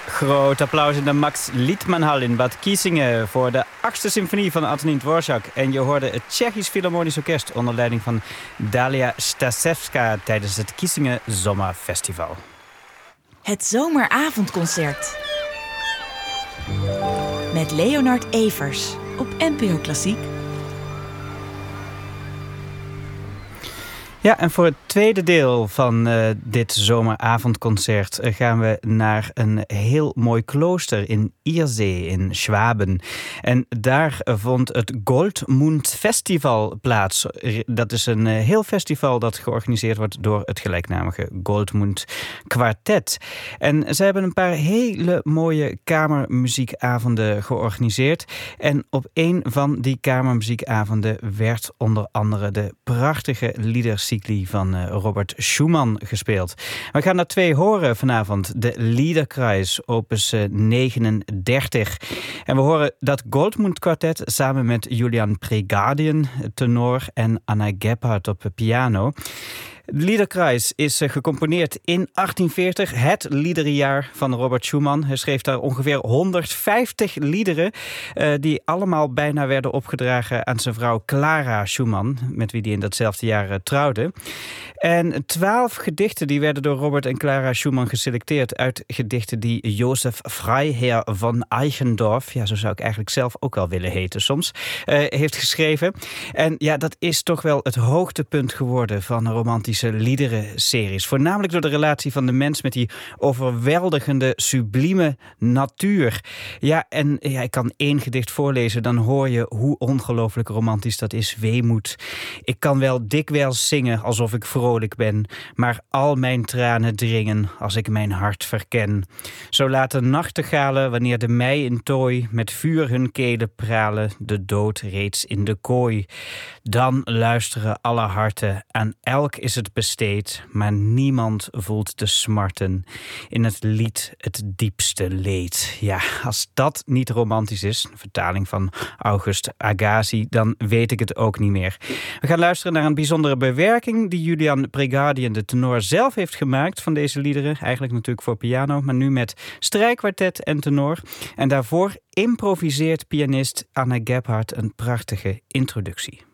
Groot applaus in de Max Liedmanhal in Bad Kiesinge voor de 8e symfonie van Antonín Dvořák. En je hoorde het Tsjechisch Philharmonisch Orkest onder leiding van Dalia Stasevska tijdens het Kiesinge Zomerfestival. Het zomeravondconcert met Leonard Evers op NPO Klassiek. Ja, en voor het tweede deel van dit zomeravondconcert gaan we naar een heel mooi klooster in Iersee in Schwaben. En daar vond het Goldmund Festival plaats. Dat is een heel festival dat georganiseerd wordt door het gelijknamige Goldmund Quartet. En ze hebben een paar hele mooie kamermuziekavonden georganiseerd. En op een van die kamermuziekavonden werd onder andere de prachtige liedercycli van Robert Schumann gespeeld. We gaan er 2 horen vanavond. De Liederkreis, opus 39. En we horen dat Goldmund Quartet samen met Julian Pregardien, tenor, en Anna Gebhardt op piano. De Liederkreis is gecomponeerd in 1840, het liederenjaar van Robert Schumann. Hij schreef daar ongeveer 150 liederen die allemaal bijna werden opgedragen aan zijn vrouw Clara Schumann, met wie hij in datzelfde jaar trouwde. En 12 gedichten die werden door Robert en Clara Schumann geselecteerd uit gedichten die Josef Freiherr von Eichendorff, ja, zo zou ik eigenlijk zelf ook wel willen heten soms, heeft geschreven. En ja, dat is toch wel het hoogtepunt geworden van een romantische liederenseries. Voornamelijk door de relatie van de mens met die overweldigende, sublieme natuur. Ja, en ja, ik kan 1 gedicht voorlezen, dan hoor je hoe ongelooflijk romantisch dat is. Weemoed. Ik kan wel dikwijls zingen alsof ik vrolijk ben, maar al mijn tranen dringen als ik mijn hart verken. Zo laten nachtegalen, wanneer de mei in tooi met vuur hun kelen pralen, de dood reeds in de kooi. Dan luisteren alle harten, aan elk is het besteed, maar niemand voelt de smarten. In het lied het diepste leed. Ja, als dat niet romantisch is, een vertaling van August Agassi, dan weet ik het ook niet meer. We gaan luisteren naar een bijzondere bewerking die Julian Pregardien, de tenor, zelf heeft gemaakt van deze liederen. Eigenlijk natuurlijk voor piano, maar nu met strijkkwartet en tenor. En daarvoor improviseert pianist Anna Gebhardt een prachtige introductie.